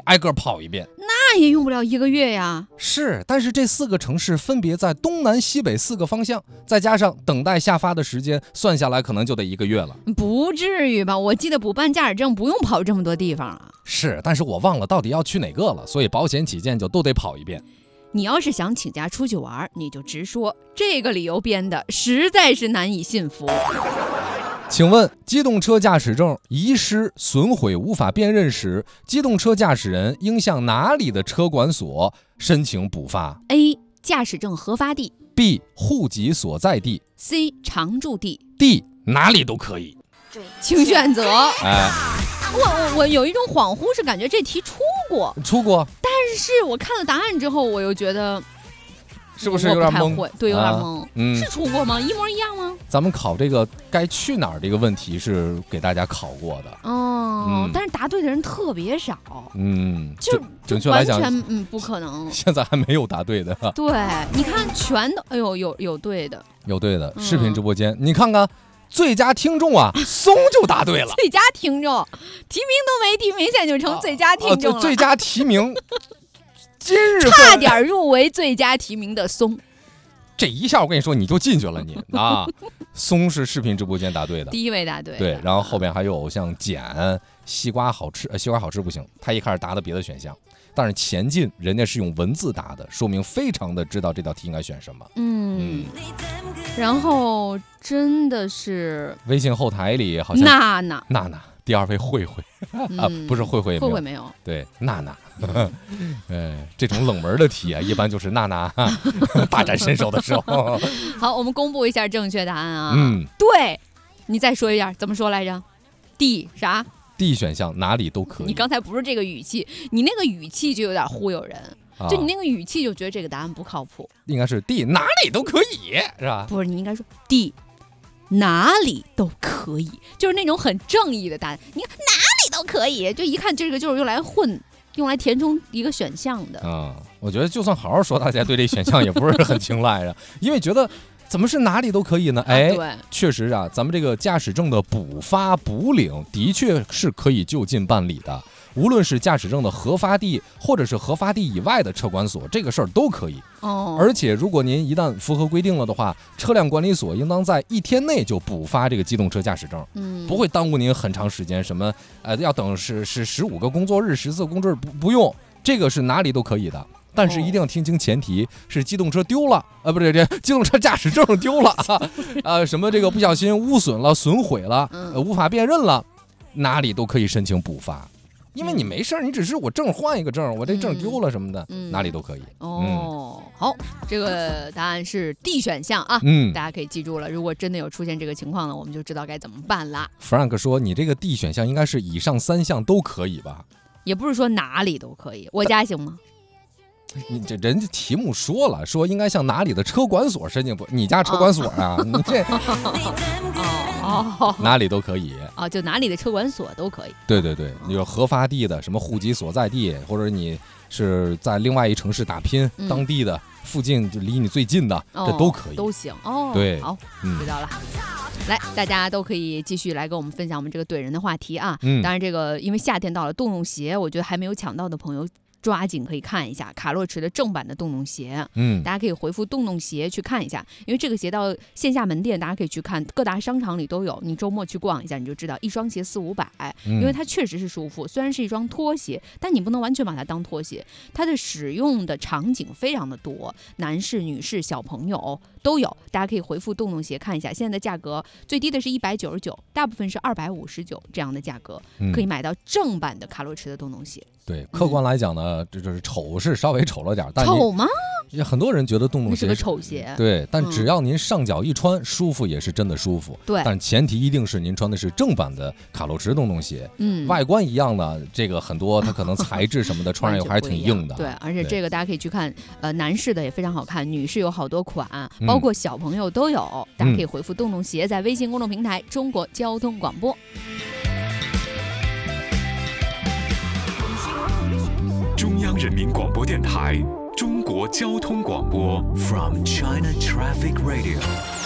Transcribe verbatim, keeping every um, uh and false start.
挨个跑一遍。 那也用不了一个月呀。 是，但是这四个城市分别在东南西北四个方向，再加上等待下发的时间，算下来可能就得一个月了。 不至于吧？我记得补办驾驶证不用跑这么多地方啊。 是，但是我忘了到底要去哪个了，所以保险起见就都得跑一遍。 你要是想请假出去玩，你就直说，这个理由编的实在是难以信服。 请问，机动车驾驶证遗失、损毁、无法辨认时，机动车驾驶人应向哪里的车管所申请补发 ？A. 驾驶证核发地 B. 户籍所在地 C. 常住地 D. 哪里都可以。 请选择。 哎， 我我我有一种恍惚，是感觉这题出过， 出过， 但是我看了答案之后，我又觉得是不是有点懵？ 对，有点懵、啊。 嗯， 是出过吗？一模一样吗？ 咱们考这个该去哪儿这个问题是给大家考过的。 哦、嗯，但是答对的人特别少。 嗯， 就准确来讲， 完全嗯不可能。 现在还没有答对的。 对，你看全都，哎呦，有有对的， 有对的。视频直播间，嗯、你看看。最佳听众啊，松就答对了。 最佳听众，提名都没提，明显就成最佳听众了。 啊、最佳提名，今日差点入围最佳提名的松。 这一下我跟你说，你就进去了你啊！松是视频直播间答对的， 第一位答对。 对，然后后边还有像碱、西瓜好吃，呃，西瓜好吃不行，他一开始答的别的选项。但是前进人家是用文字答的，说明非常的知道这道题应该选什么。 嗯，嗯然后真的是微信后台里好像娜娜娜娜，第二位慧慧、嗯、啊，不是慧慧， 慧慧没有， 对，娜娜。呃，这种冷门的题啊，一般就是娜娜大展身手的时候。 好，我们公布一下正确答案啊。 嗯， 对，你再说一下，怎么说来着 ？D 啥？ D 选项哪里都可以。 你刚才不是这个语气，你那个语气就有点忽悠人，啊、就你那个语气就觉得这个答案不靠谱。 应该是 D 哪里都可以，是吧？ 不是，你应该说 D 哪里都可以，就是那种很正义的答案。你看哪里都可以，就一看这个就是用来混、用来填充一个选项的。 啊、嗯，我觉得就算好好说，大家对这选项也不是很青睐的，因为觉得。怎么是哪里都可以呢？哎， 啊、 确实啊，咱们这个驾驶证的补发补领的确是可以就近办理的，无论是驾驶证的核发地，或者是核发地以外的车管所，这个事儿都可以。 哦， 而且如果您一旦符合规定了的话，车辆管理所应当在一天内就补发这个机动车驾驶证， 嗯， 不会耽误您很长时间。什么呃，要等是是十五个工作日、十四个工作日不不用，这个是哪里都可以的。但是一定要听清前提，是机动车丢了啊，不是这机动车驾驶证丢了啊，呃，什么这个不小心污损了、损毁了，呃，无法辨认了，哪里都可以申请补发，因为你没事儿，你只是我证换一个证，我这证丢了什么的， 嗯、 哪里都可以。 哦、嗯，好，这个答案是 D 选项啊， 嗯， 大家可以记住了。如果真的有出现这个情况呢，我们就知道该怎么办啦。 Frank 说，你这个 D 选项应该是以上三项都可以吧？ 也不是说哪里都可以，我家行吗？ 你这人家题目说了，说应该向哪里的车管所申请补，你家车管所啊？哦、你这哦哦， 哪里都可以啊、哦，就哪里的车管所都可以。 对对对，你有核发地的，什么户籍所在地，或者你是在另外一城市打拼，嗯、当地的附近就离你最近的， 哦、 这都可以， 都行哦。 对， 好，知道了。嗯、来，大家都可以继续来跟我们分享我们这个怼人的话题啊。 嗯， 当然，这个因为夏天到了，洞洞鞋，我觉得还没有抢到的朋友。抓紧可以看一下卡洛驰的正版的洞洞鞋， 嗯， 大家可以回复洞洞鞋去看一下，因为这个鞋到线下门店大家可以去看，各大商场里都有，你周末去逛一下你就知道，一双鞋四五百，因为它确实是舒服，虽然是一双拖鞋，但你不能完全把它当拖鞋，它的使用的场景非常的多，男士、女士、小朋友都有，大家可以回复洞洞鞋看一下，现在的价格最低的是一百九十九，大部分是二百五十九这样的价格， 嗯、 可以买到正版的卡洛驰的洞洞鞋。 对，客观来讲呢，这、嗯、就是丑是稍微丑了点，但丑吗？ 很多人觉得洞洞鞋是个丑鞋， 对，但只要您上脚一穿，嗯、舒服也是真的舒服。 对， 但前提一定是您穿的是正版的卡洛驰洞洞鞋。 嗯， 外观一样的，这个很多它可能材质什么的，穿上还是挺硬的。 对，而且这个大家可以去看，呃，男士的也非常好看，女士有好多款，包括小朋友都有。嗯、大家可以回复洞洞鞋，在微信公众平台中国交通广播。 中央人民广播电台中国交通广播 From China Traffic Radio